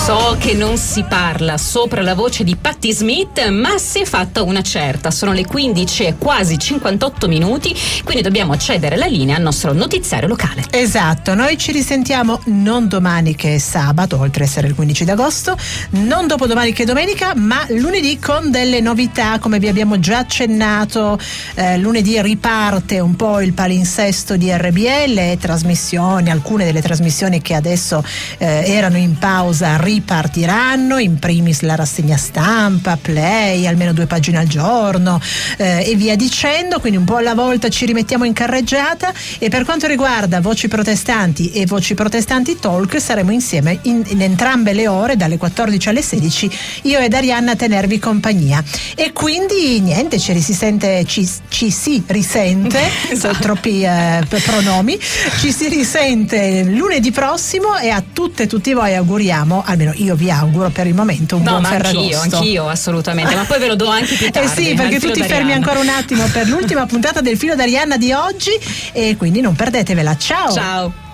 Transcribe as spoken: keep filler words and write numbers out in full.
So che non si parla sopra la voce di Patti Smith, ma si è fatta una certa. Sono le quindici e quasi cinquantotto minuti, quindi dobbiamo cedere la linea al nostro notiziario locale. Esatto, noi ci risentiamo non domani che è sabato, oltre ad essere il quindici d'agosto, non dopodomani che è domenica, ma lunedì con delle novità, come vi abbiamo già accennato. Eh, lunedì riparte un po' il palinsesto di R B L, le trasmissioni, alcune delle trasmissioni che adesso eh, erano in pausa ripartiranno, in primis la rassegna stampa, Play, almeno due pagine al giorno eh, e via dicendo, quindi un po' alla volta ci rimettiamo in carreggiata. E per quanto riguarda Voci Protestanti e Voci Protestanti Talk, saremo insieme in, in entrambe le ore, dalle quattordici alle sedici, io ed Arianna a tenervi compagnia. E quindi niente, ci si sente, ci, ci si risente, esatto. Troppi eh, pronomi, ci si risente lunedì prossimo, e a tutte e tutti voi auguriamo, almeno io vi auguro per il momento, un no, buon ma Ferragosto. Anch'io, anch'io assolutamente, ma poi ve lo do anche più tardi. Eh sì, perché tu ti fermi ancora un attimo per l'ultima puntata del Filo d'Arianna di oggi, e quindi non perdetevela. Ciao! Ciao!